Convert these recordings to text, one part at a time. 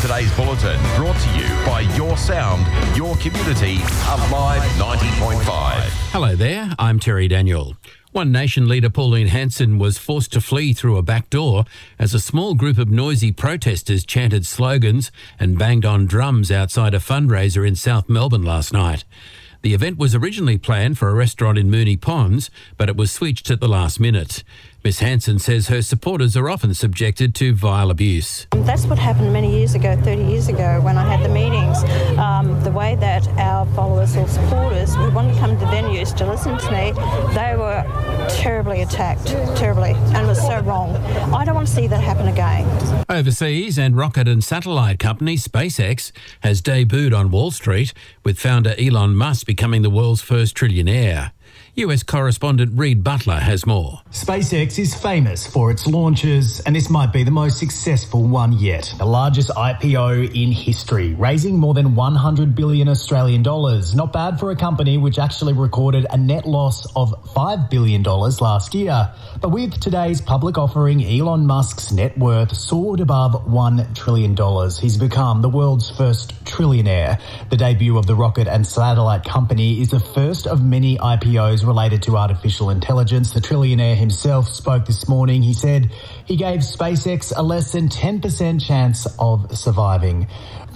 today's bulletin, brought to you by Your Sound, Your Community, Alive 90.5. Hello there, I'm Terry Daniel. One Nation leader Pauline Hanson was forced to flee through a back door as a small group of noisy protesters chanted slogans and banged on drums outside a fundraiser in South Melbourne last night. The event was originally planned for a restaurant in Moonee Ponds, but it was switched at the last minute. Miss Hanson says her supporters are often subjected to vile abuse. That's what happened many years ago, 30 years ago, when I had the meetings. The way that our followers or supporters who wanted to come to venues to listen to me, they were terribly attacked, terribly, and it was so wrong. I don't want to see that happen again. Overseas, and rocket and satellite company SpaceX has debuted on Wall Street, with founder Elon Musk becoming the world's first trillionaire. US correspondent Reid Butler has more. SpaceX is famous for its launches, and this might be the most successful one yet. The largest IPO in history, raising more than 100 billion Australian dollars. Not bad for a company which actually recorded a net loss of $5 billion last year. But with today's public offering, Elon Musk's net worth soared above $1 trillion. He's become the world's first trillionaire. The debut of the rocket and satellite company is the first of many IPOs related to artificial intelligence. The trillionaire himself spoke this morning. He said he gave SpaceX a less than 10% chance of surviving.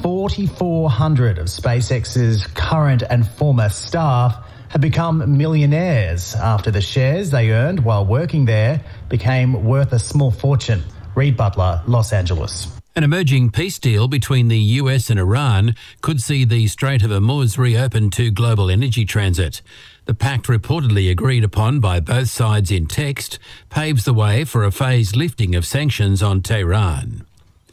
4,400 of SpaceX's current and former staff have become millionaires after the shares they earned while working there became worth a small fortune. Reid Butler, Los Angeles. An emerging peace deal between the US and Iran could see the Strait of Hormuz reopened to global energy transit. The pact, reportedly agreed upon by both sides in text, paves the way for a phased lifting of sanctions on Tehran.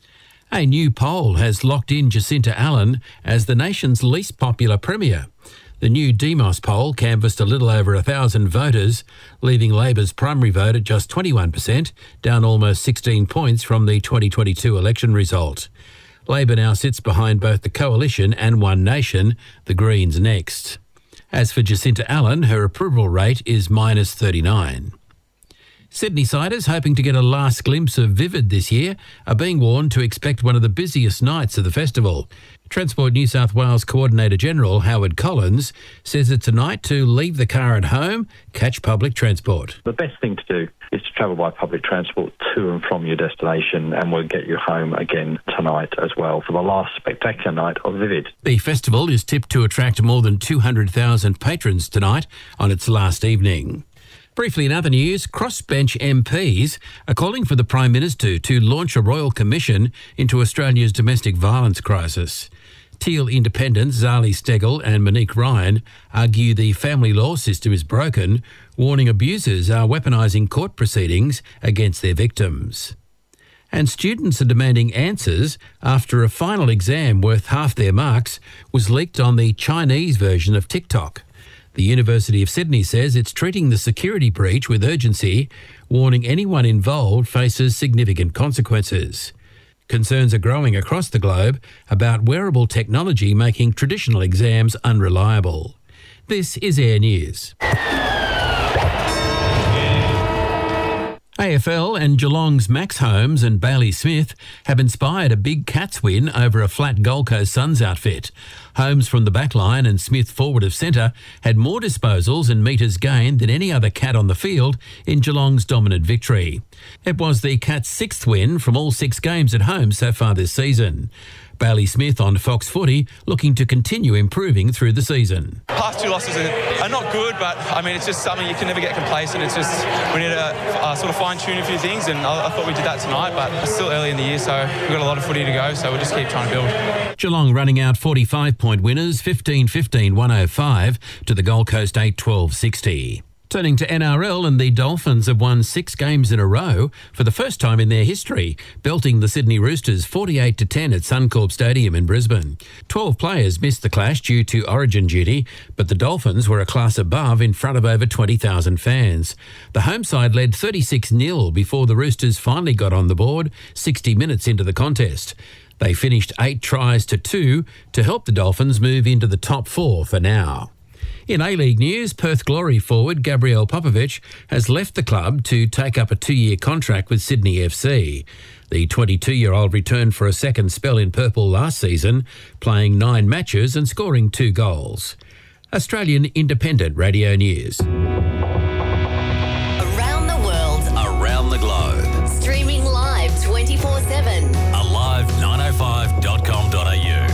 A new poll has locked in Jacinta Allen as the nation's least popular premier. The new Demos poll canvassed a little over 1,000 voters, leaving Labor's primary vote at just 21%, down almost 16 points from the 2022 election result. Labor now sits behind both the Coalition and One Nation, the Greens next. As for Jacinta Allen, her approval rate is minus 39. Sydney-siders hoping to get a last glimpse of Vivid this year are being warned to expect one of the busiest nights of the festival. Transport New South Wales Coordinator-General Howard Collins says it's a night to leave the car at home, catch public transport. The best thing to do is to travel by public transport to and from your destination, and we'll get you home again tonight as well for the last spectacular night of Vivid. The festival is tipped to attract more than 200,000 patrons tonight on its last evening. Briefly in other news, crossbench MPs are calling for the Prime Minister to launch a royal commission into Australia's domestic violence crisis. Teal independents Zali Steggall and Monique Ryan argue the family law system is broken, warning abusers are weaponising court proceedings against their victims. And students are demanding answers after a final exam worth half their marks was leaked on the Chinese version of TikTok. The University of Sydney says it's treating the security breach with urgency, warning anyone involved faces significant consequences. Concerns are growing across the globe about wearable technology making traditional exams unreliable. This is Air News. AFL and Geelong's Max Holmes and Bailey Smith have inspired a big Cats win over a flat Gold Coast Suns outfit. Holmes from the back line and Smith forward of centre had more disposals and metres gained than any other Cat on the field in Geelong's dominant victory. It was the Cats' sixth win from all 6 games at home so far this season. Bailey Smith on Fox Footy looking to continue improving through the season. Past 2 losses are not good, but I mean, it's just something you can never get complacent. It's just we need to sort of fine-tune a few things, and I thought we did that tonight, but it's still early in the year, so we've got a lot of footy to go, so we'll just keep trying to build. Geelong running out 45-point winners, 15-15-105 to the Gold Coast 8-12-60. Turning to NRL, and the Dolphins have won 6 games in a row for the first time in their history, belting the Sydney Roosters 48-10 at Suncorp Stadium in Brisbane. 12 players missed the clash due to origin duty, but the Dolphins were a class above in front of over 20,000 fans. The home side led 36-0 before the Roosters finally got on the board 60 minutes into the contest. They finished 8 tries to 2 to help the Dolphins move into the top 4 for now. In A-League news, Perth Glory forward Gabriel Popovich has left the club to take up a 2-year contract with Sydney FC. The 22-year-old returned for a second spell in purple last season, playing 9 matches and scoring 2 goals. Australian Independent Radio News. Around the world, Around the globe. streaming live 24/7. Alive905.com.au.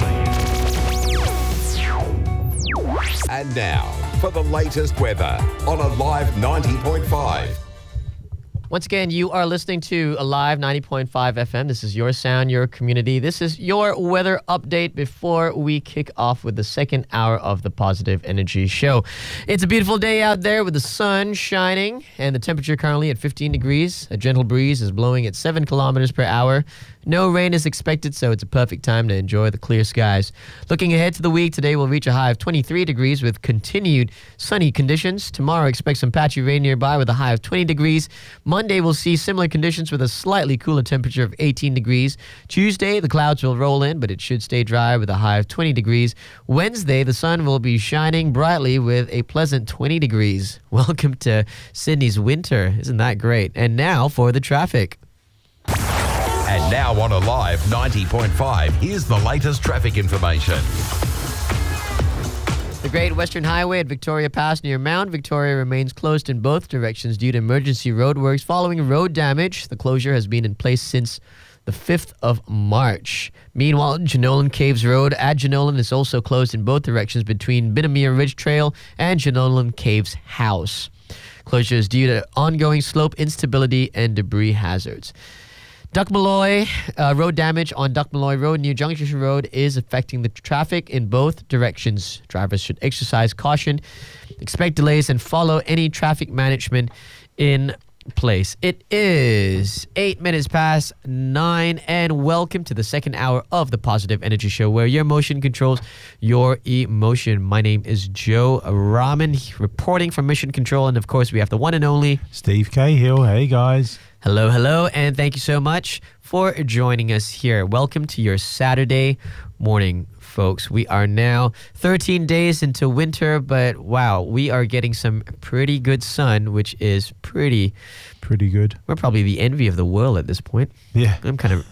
And now, for the latest weather on Alive 90.5. Once again, you are listening to Alive 90.5 FM. This is your sound, your community. This is your weather update before we kick off with the second hour of the Positive Energy Show. It's a beautiful day out there with the sun shining and the temperature currently at 15 degrees. A gentle breeze is blowing at 7 kilometers per hour. No rain is expected, so it's a perfect time to enjoy the clear skies. Looking ahead to the week, today we'll reach a high of 23 degrees with continued sunny conditions. Tomorrow, expect some patchy rain nearby with a high of 20 degrees. Monday, we'll see similar conditions with a slightly cooler temperature of 18 degrees. Tuesday, the clouds will roll in, but it should stay dry with a high of 20 degrees. Wednesday, the sun will be shining brightly with a pleasant 20 degrees. Welcome to Sydney's winter. Isn't that great? And now for the traffic. And now on Alive 90.5, here's the latest traffic information. The Great Western Highway at Victoria Pass near Mount Victoria remains closed in both directions due to emergency roadworks following road damage. The closure has been in place since the 5th of March. Meanwhile, Jenolan Caves Road at Jenolan is also closed in both directions between Binnamere Ridge Trail and Jenolan Caves House. Closure is due to ongoing slope instability and debris hazards. Duck Malloy, road damage on Duck Malloy Road near Junction Road is affecting the traffic in both directions. Drivers should exercise caution, expect delays, and follow any traffic management in place. It is 8 minutes past 9, and welcome to the second hour of the Positive Energy Show, where your motion controls your emotion. My name is Joe Rahman, reporting from Mission Control, and of course we have the one and only Steve Cahill. Hey guys. Hello, hello, and thank you so much for joining us here. Welcome to your Saturday morning, folks. We are now 13 days into winter, but wow, we are getting some pretty good sun, which is pretty good. We're probably the envy of the world at this point. Yeah. I'm kind of...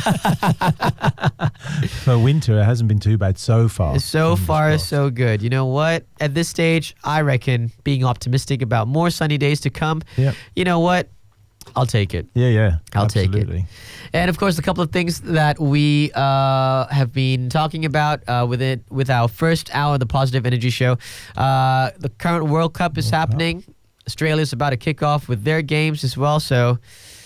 For winter, it hasn't been too bad so far. So far, so good. You know what? At this stage, I reckon being optimistic about more sunny days to come, Yep. you know what? I'll take it. Yeah. I'll absolutely. take it. And of course, a couple of things that we have been talking about with our first hour of the Positive Energy Show. The current World Cup is happening. Australia's about to kick off with their games as well. So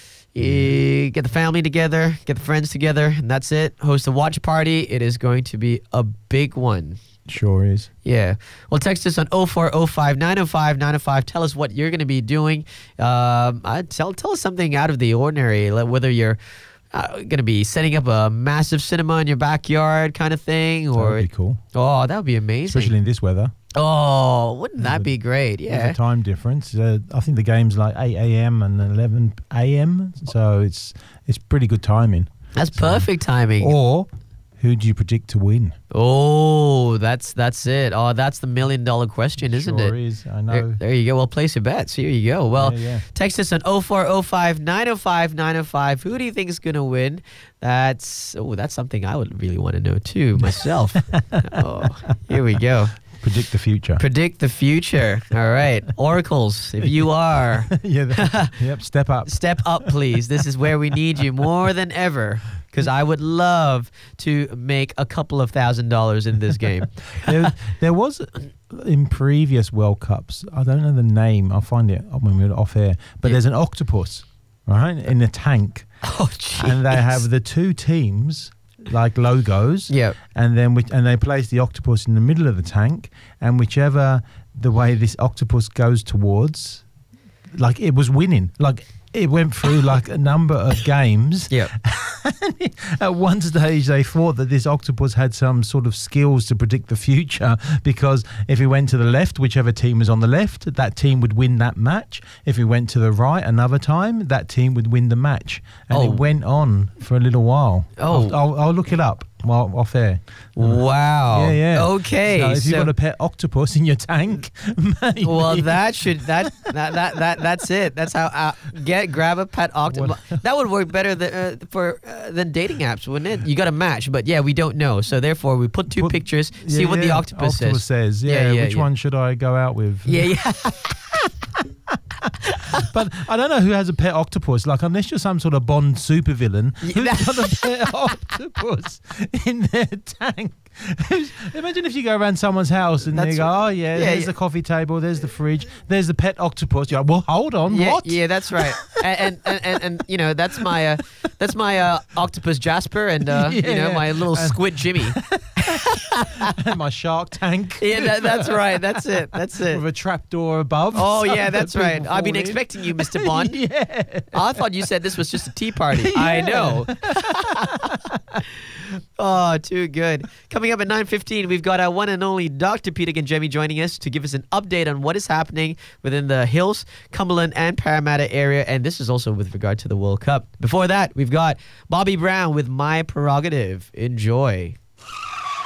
get the family together, get the friends together, and that's it. Host a watch party. It is going to be a big one. Sure is. Yeah. Well, text us on 0405 905 905. Tell us what you're going to be doing. Tell us something out of the ordinary, like whether you're going to be setting up a massive cinema in your backyard kind of thing. Or That would be cool. Oh, that would be amazing. Especially in this weather. Oh, wouldn't that be great? There's Yeah. a time difference. I think the game's like 8 a.m. and 11 a.m. So it's pretty good timing. That's perfect timing. Or who do you predict to win? Oh, that's it. Oh, that's the $1 million question, isn't it? Sure is. I know. There you go. Well, place your bets. Here you go. Well, Yeah. text us on 0405 905 905. Who do you think is going to win? That's something I would really want to know too myself. Here we go. Predict the future. Predict the future. All right. Oracles, if you are, Yep, step up. step up, please. This is where we need you more than ever. Because I would love to make a couple of $1,000s in this game. There was in previous World Cups, I don't know the name, I'll find it when we're off air, but there's an octopus, right, in a tank. Oh, jeez. And they have the two teams like logos. Yep. And then they place the octopus in the middle of the tank, and whichever the way this octopus goes towards, like it was winning. Like it went through like a number of games. Yep. At one stage, they thought that this octopus had some sort of skills to predict the future, because if he went to the left, whichever team was on the left, that team would win that match. If he went to the right another time, that team would win the match. And it went on for a little while. Oh. I'll look it up. off air. Wow. Yeah. Okay. So if you've got a pet octopus in your tank, maybe. Well, that's it. That's how grab a pet octopus. That would work better than dating apps, wouldn't it? You got a match, but yeah, we don't know. So therefore, we put two pictures, see what the octopus says. Which one should I go out with? Yeah. But I don't know who has a pet octopus. Like, unless you're some sort of Bond supervillain, who's got a pet octopus in their tank? Imagine if you go around someone's house and they go, there's the coffee table, there's the fridge, there's the pet octopus. You're like, well, hold on, what? Yeah, that's right. and you know, that's my octopus Jasper and my little squid Jimmy. And my shark tank. Yeah, that's right. That's it. With a trapdoor above. Oh, yeah, that's right. I've been expecting you, Mr. Bond. Yeah. I thought you said this was just a tea party. Yeah. I know. Oh, too good. Coming up at 9:15, we've got our one and only Dr. Peter Ganjemi joining us to give us an update on what is happening within the Hills, Cumberland and Parramatta area. And this is also with regard to the World Cup. Before that, we've got Bobby Brown with My Prerogative. Enjoy.